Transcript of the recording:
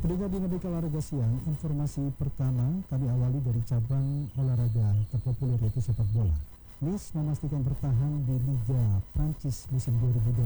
Pendengar Dinamika Olahraga Siang, informasi pertama kami awali dari cabang olahraga terpopuler yaitu sepak bola. Nice memastikan bertahan di Liga Prancis musim